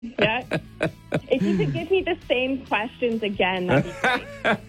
Yeah. If you could give me the same questions again, that'd be great.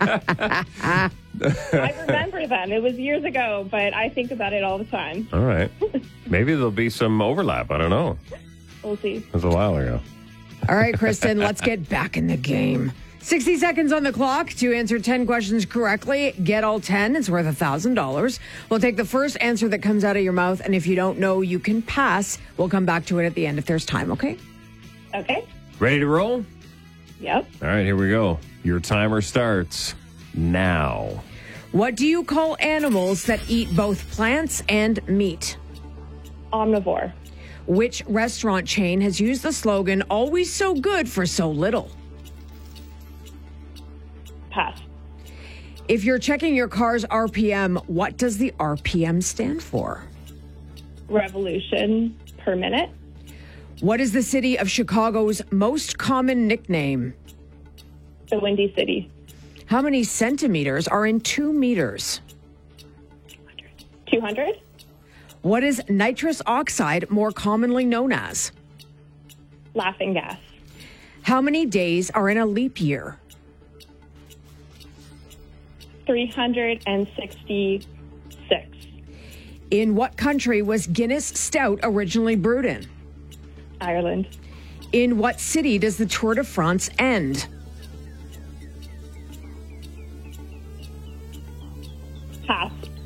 I remember them. It was years ago, but I think about it all the time. All right. Maybe there'll be some overlap. I don't know. We'll see. It was a while ago. All right, Kristen, let's get back in the game. 60 seconds on the clock to answer 10 questions correctly. Get all 10. It's worth $1,000. We'll take the first answer that comes out of your mouth, and if you don't know, you can pass. We'll come back to it at the end if there's time, okay? Okay. Ready to roll? Yep. All right, here we go. Your timer starts now. What do you call animals that eat both plants and meat? Omnivore. Which restaurant chain has used the slogan, always so good for so little? Pass. If you're checking your car's RPM, what does the RPM stand for? Revolution per minute. What is the city of Chicago's most common nickname? The Windy City. How many centimeters are in 2 meters? 200. What is nitrous oxide more commonly known as? Laughing gas. How many days are in a leap year? 366. In what country was Guinness Stout originally brewed in? Ireland. In what city does the Tour de France end? Pass.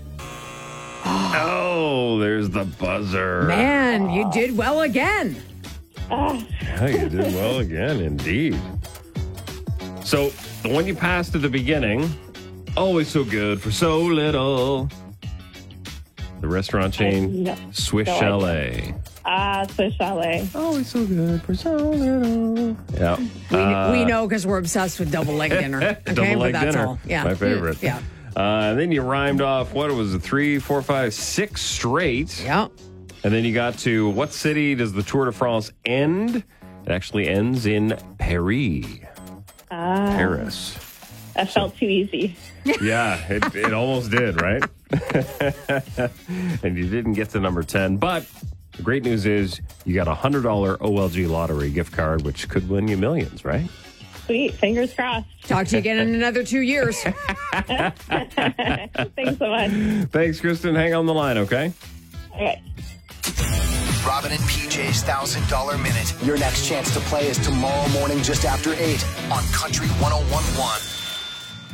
Oh, there's the buzzer. Man, you did well again. Yeah, you did well again, indeed. So, the one you passed at the beginning, always so good for so little. The restaurant chain, Swiss Chalet. Swiss Chalet. Always so good for so little. Yeah. We know because we're obsessed with double leg dinner. Okay, Double leg but that's dinner. all. Yeah. My favorite. Yeah. Then you rhymed off, what was it, 3, 4, 5, 6 straight. Yeah. And then you got to, what city does the Tour de France end? It actually ends in Paris. Paris. That felt too easy. Yeah, it almost did, right? And you didn't get to number 10. But the great news is you got a $100 OLG lottery gift card, which could win you millions, right? Sweet. Fingers crossed. Talk to you again in another 2 years. Thanks so much. Thanks, Kristen. Hang on the line, okay? Okay. Robin and PJ's $1,000 Minute. Your next chance to play is tomorrow morning just after 8 on Country 101.1.